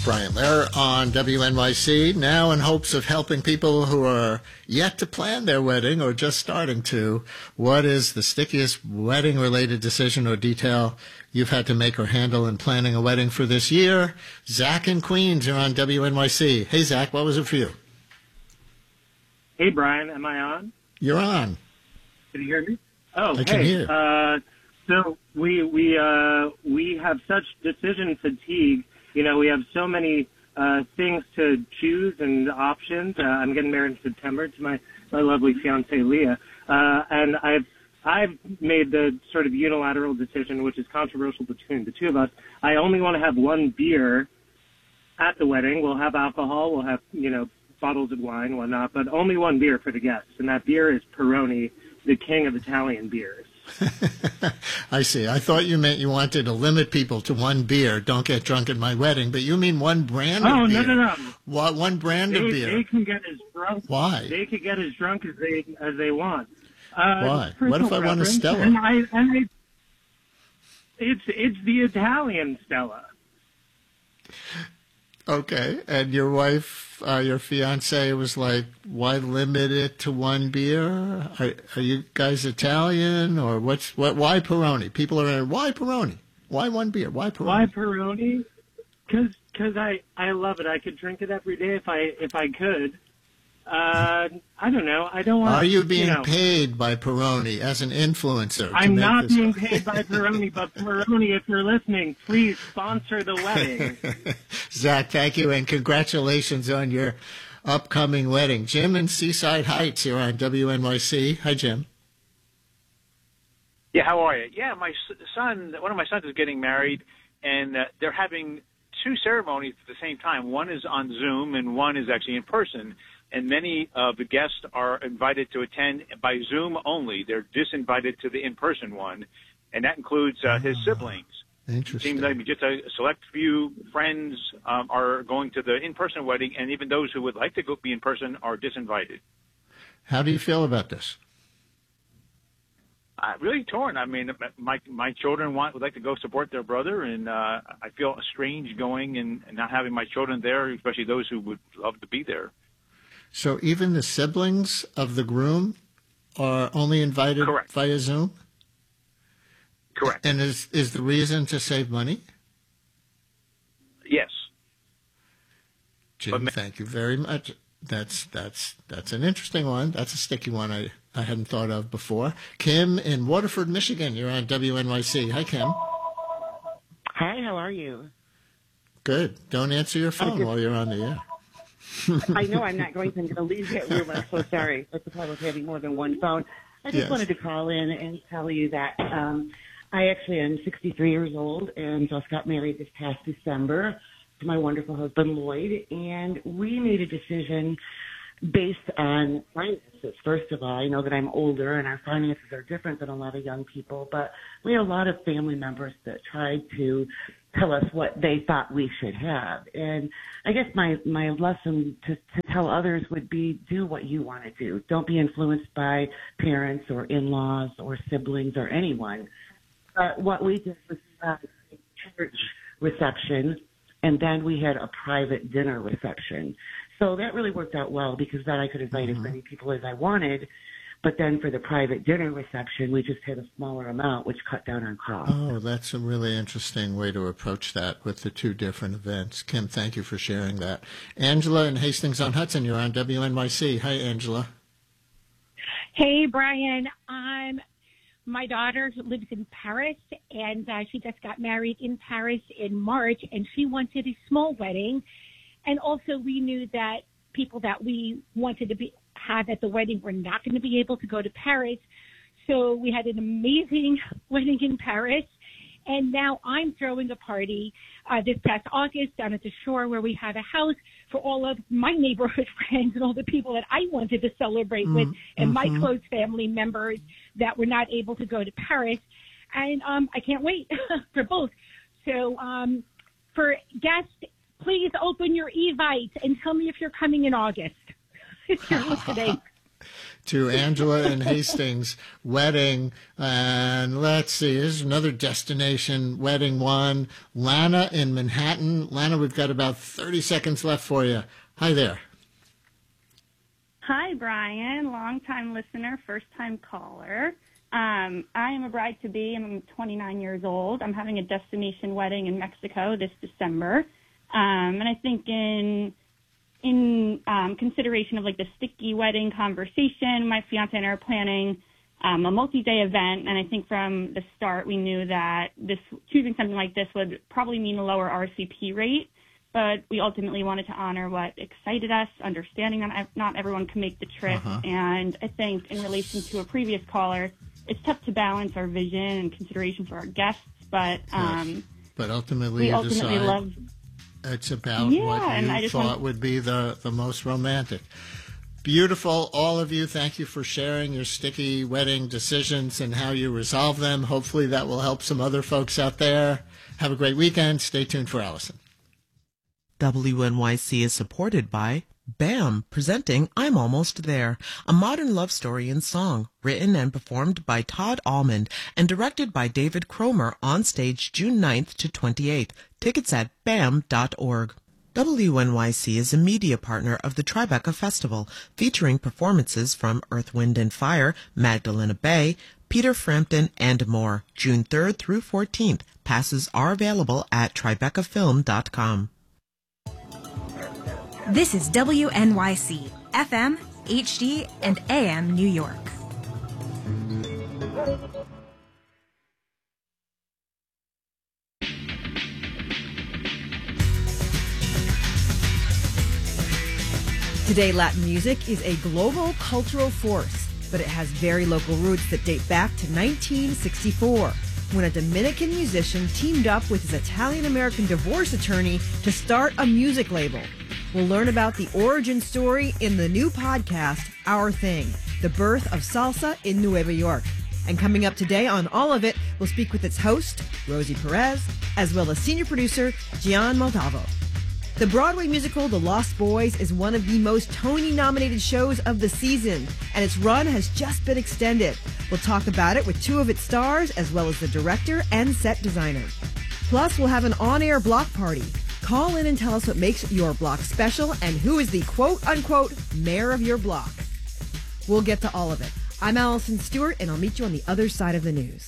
Brian Lehrer on WNYC, now in hopes of helping people who are yet to plan their wedding or just starting to. What is the stickiest wedding-related decision or detail you've had to make or handle in planning a wedding for this year? Zach in Queens, you're on WNYC. Hey, Zach, what was it for you? Hey, Brian, am I on? You're on. Can you hear me? Oh, I can hear. So we have such decision fatigue. You know, we have so many things to choose and options. I'm getting married in September to my lovely fiancée Leah, and I've made the sort of unilateral decision, which is controversial between the two of us. I only want to have one beer at the wedding. We'll have alcohol. We'll have bottles of wine, whatnot, but only one beer for the guests, and that beer is Peroni, the king of Italian beers. I see. I thought you meant you wanted to limit people to one beer. Don't get drunk at my wedding. But you mean one brand of beer. Oh, no. What, one brand of beer? They can get as drunk. Why? They can get as drunk as they want. Why? What if I want a Stella? And it's the Italian Stella. Okay, and your wife, your fiance, was like, "Why limit it to one beer? Are you guys Italian, or what? Why Peroni? People are why Peroni? Why one beer? Why Peroni? Why Peroni? Because I love it. I could drink it every day if I could. I don't know. I don't want. Are you being paid by Peroni as an influencer? I'm not being paid by Peroni, but Peroni, if you're listening, please sponsor the wedding. Zach, thank you, and congratulations on your upcoming wedding. Jim in Seaside Heights here on WNYC. Hi, Jim. Yeah, how are you? Yeah, my son, one of my sons is getting married, and they're having two ceremonies at the same time. One is on Zoom, and one is actually in person. And many of the guests are invited to attend by Zoom only. They're disinvited to the in-person one, and that includes his siblings. Interesting. It seems like just a select few friends are going to the in-person wedding, and even those who would like to be in person are disinvited. How do you feel about this? Really torn. I mean, my children would like to go support their brother, and I feel strange going and not having my children there, especially those who would love to be there. So even the siblings of the groom are only invited Correct. via Zoom? Correct. And is the reason to save money? Yes. Jim, thank you very much. That's an interesting one. That's a sticky one I hadn't thought of before. Kim in Waterford, Michigan. You're on WNYC. Hi, Kim. Hi, how are you? Good. Don't answer your phone while you're on the air. I know I'm not going to. I'm going to leave that room. I'm so sorry. That's the problem with having more than one phone. I just wanted to call in and tell you that I actually am 63 years old and just got married this past December to my wonderful husband, Lloyd. And we made a decision based on finances. First of all, I know that I'm older and our finances are different than a lot of young people, but we had a lot of family members that tried to tell us what they thought we should have. And I guess my lesson to tell others would be do what you want to do. Don't be influenced by parents or in-laws or siblings or anyone. But what we did was a church reception, and then we had a private dinner reception. So that really worked out well because then I could invite as many people as I wanted. But then for the private dinner reception, we just had a smaller amount, which cut down on costs. Oh, that's a really interesting way to approach that with the two different events. Kim, thank you for sharing that. Angela in Hastings-on-Hudson, you're on WNYC. Hi, Angela. Hey, Brian. My daughter lives in Paris, and she just got married in Paris in March, and she wanted a small wedding. And also we knew that people that we wanted to have at the wedding were not going to be able to go to Paris. So we had an amazing wedding in Paris. And now I'm throwing a party this past August down at the shore where we had a house for all of my neighborhood friends and all the people that I wanted to celebrate with and my close family members that were not able to go to Paris. And I can't wait for both. So for guests, please open your Evite and tell me if you're coming in August. If you're listening. to Angela and Hastings' wedding. And let's see, here's another destination wedding one. Lana in Manhattan. Lana, we've got about 30 seconds left for you. Hi there. Hi, Brian. Long-time listener, first-time caller. I am a bride-to-be. I'm 29 years old. I'm having a destination wedding in Mexico this December. And I think in consideration of like the sticky wedding conversation, my fiance and I are planning a multi-day event, and I think from the start we knew that choosing something like this would probably mean a lower RCP rate, but we ultimately wanted to honor what excited us, understanding that not everyone can make the trip, and I think in relation to a previous caller, it's tough to balance our vision and consideration for our guests, but ultimately we ultimately love. It's about what you thought would be the most romantic. Beautiful, all of you. Thank you for sharing your sticky wedding decisions and how you resolve them. Hopefully that will help some other folks out there. Have a great weekend. Stay tuned for Allison. WNYC is supported by BAM, presenting I'm Almost There, a modern love story in song, written and performed by Todd Almond and directed by David Cromer, on stage June 9th to 28th. Tickets at bam.org. WNYC is a media partner of the Tribeca Festival, featuring performances from Earth, Wind & Fire, Magdalena Bay, Peter Frampton, and more, June 3rd through 14th. Passes are available at tribecafilm.com. This is WNYC, FM, HD, and AM New York. Today, Latin music is a global cultural force, but it has very local roots that date back to 1964, when a Dominican musician teamed up with his Italian-American divorce attorney to start a music label. We'll learn about the origin story in the new podcast, Our Thing, the birth of salsa in Nueva York. And coming up today on all of it, we'll speak with its host, Rosie Perez, as well as senior producer, Gian Moldavo. The Broadway musical The Lost Boys is one of the most Tony-nominated shows of the season, and its run has just been extended. We'll talk about it with two of its stars, as well as the director and set designer. Plus, we'll have an on-air block party. Call in and tell us what makes your block special and who is the quote-unquote mayor of your block. We'll get to all of it. I'm Allison Stewart, and I'll meet you on the other side of the news.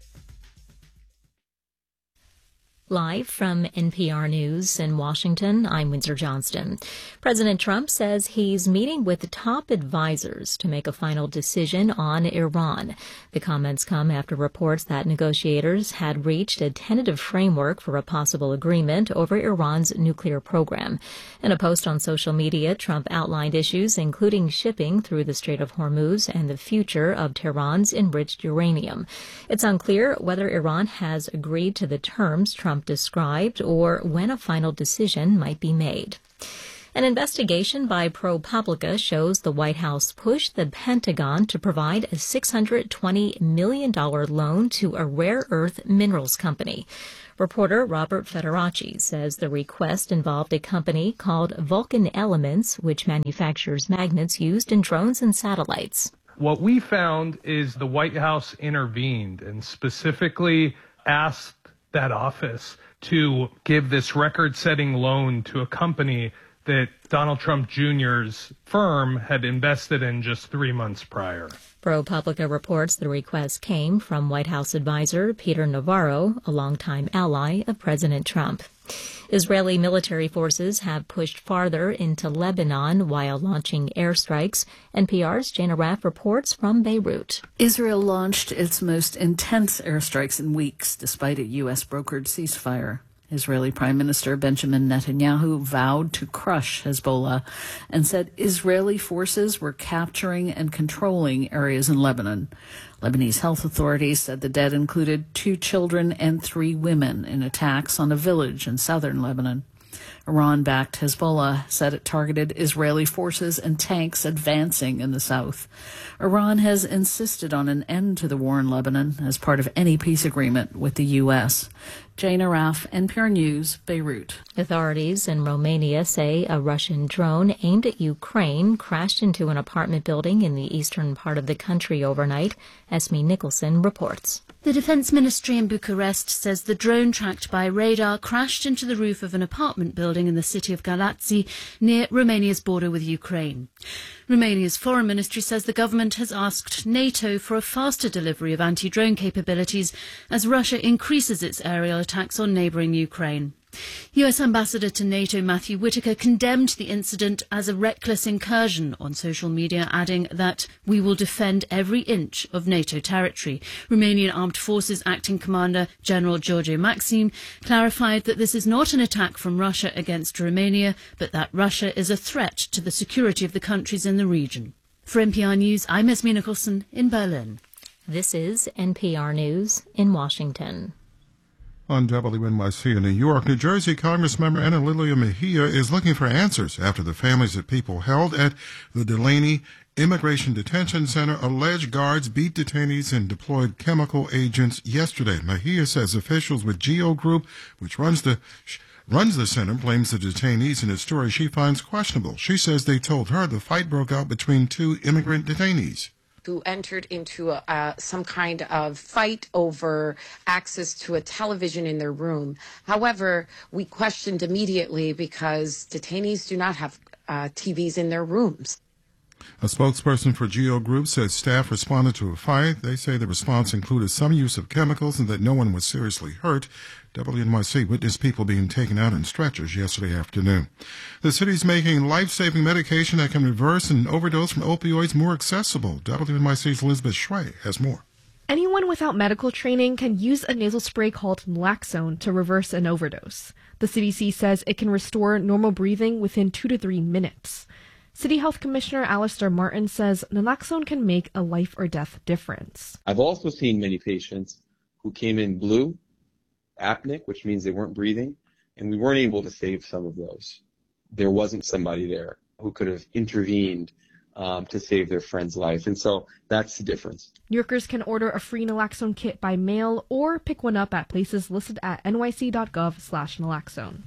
Live from NPR News in Washington, I'm Windsor Johnston. President Trump says he's meeting with top advisors to make a final decision on Iran. The comments come after reports that negotiators had reached a tentative framework for a possible agreement over Iran's nuclear program. In a post on social media, Trump outlined issues including shipping through the Strait of Hormuz and the future of Tehran's enriched uranium. It's unclear whether Iran has agreed to the terms Trump described or when a final decision might be made. An investigation by ProPublica shows the White House pushed the Pentagon to provide a $620 million loan to a rare earth minerals company. Reporter Robert Federacci says the request involved a company called Vulcan Elements, which manufactures magnets used in drones and satellites. What we found is the White House intervened and specifically asked that office to give this record-setting loan to a company that Donald Trump Jr.'s firm had invested in just 3 months prior. ProPublica reports the request came from White House advisor Peter Navarro, a longtime ally of President Trump. Israeli military forces have pushed farther into Lebanon while launching airstrikes. NPR's Jana Raff reports from Beirut. Israel launched its most intense airstrikes in weeks, despite a U.S.-brokered ceasefire. Israeli Prime Minister Benjamin Netanyahu vowed to crush Hezbollah and said Israeli forces were capturing and controlling areas in Lebanon. Lebanese health authorities said the dead included 2 children and 3 women in attacks on a village in southern Lebanon. Iran-backed Hezbollah said it targeted Israeli forces and tanks advancing in the south. Iran has insisted on an end to the war in Lebanon as part of any peace agreement with the U.S. Jane Araf, NPR News, Beirut. Authorities in Romania say a Russian drone aimed at Ukraine crashed into an apartment building in the eastern part of the country overnight. Esme Nicholson reports. The Defense Ministry in Bucharest says the drone tracked by radar crashed into the roof of an apartment building in the city of Galați near Romania's border with Ukraine. Romania's foreign ministry says the government has asked NATO for a faster delivery of anti-drone capabilities as Russia increases its aerial attacks on neighbouring Ukraine. US Ambassador to NATO Matthew Whitaker condemned the incident as a reckless incursion on social media, adding that we will defend every inch of NATO territory. Romanian Armed Forces Acting Commander General George Maxim clarified that this is not an attack from Russia against Romania, but that Russia is a threat to the security of the countries in the region. For NPR News, I'm Esme Nicholson in Berlin. This is NPR News in Washington. On WNYC in New York, New Jersey Congressmember Ana Lilia Mejia is looking for answers after the families of people held at the Delaney Immigration Detention Center allege guards beat detainees and deployed chemical agents yesterday. Mejia says officials with GEO Group, which runs the center, blames the detainees in a story she finds questionable. She says they told her the fight broke out between two immigrant detainees who entered into some kind of fight over access to a television in their room. However, we questioned immediately because detainees do not have TVs in their rooms. A spokesperson for GEO Group says staff responded to a fight. They say the response included some use of chemicals and that no one was seriously hurt. WNYC witnessed people being taken out in stretchers yesterday afternoon. The city's making life-saving medication that can reverse an overdose from opioids more accessible. WNYC's Elizabeth Schway has more. Anyone without medical training can use a nasal spray called naloxone to reverse an overdose. The CDC says it can restore normal breathing within 2 to 3 minutes. City Health Commissioner Alistair Martin says naloxone can make a life or death difference. I've also seen many patients who came in blue, apneic, which means they weren't breathing, and we weren't able to save some of those. There wasn't somebody there who could have intervened to save their friend's life, and so that's the difference. New Yorkers can order a free naloxone kit by mail or pick one up at places listed at nyc.gov/naloxone.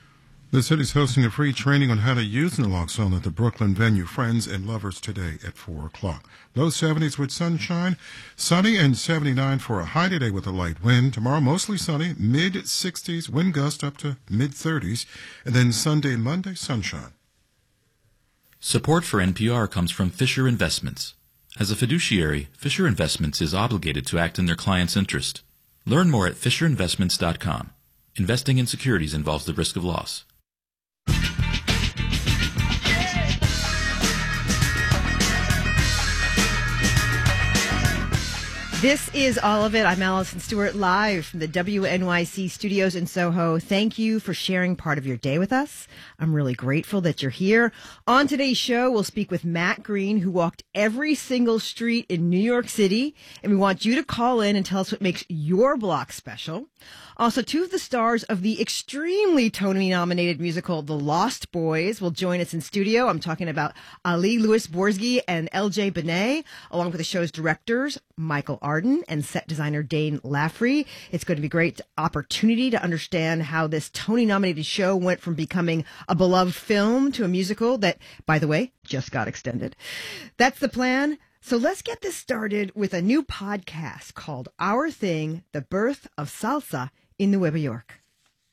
The city's hosting a free training on how to use naloxone at the Brooklyn venue Friends and Lovers today at 4 o'clock. Low 70s with sunshine, sunny and 79 for a high today with a light wind. Tomorrow mostly sunny, mid-60s, wind gust up to mid-30s, and then Sunday and Monday, sunshine. Support for NPR comes from Fisher Investments. As a fiduciary, Fisher Investments is obligated to act in their client's interest. Learn more at fisherinvestments.com. Investing in securities involves the risk of loss. This is All of It. I'm Allison Stewart, live from the WNYC studios in Soho. Thank you for sharing part of your day with us. I'm really grateful that you're here. On today's show, we'll speak with Matt Green, who walked every single street in New York City, and we want you to call in and tell us what makes your block special. Also, two of the stars of the extremely Tony-nominated musical The Lost Boys will join us in studio. I'm talking about Ali Louis Borzge and LJ Benet, along with the show's directors, Michael Arden and set designer Dane Laffrey. It's going to be a great opportunity to understand how this Tony-nominated show went from becoming a beloved film to a musical that, by the way, just got extended. That's the plan. So let's get this started with a new podcast called Our Thing, The Birth of Salsa in the Web of York.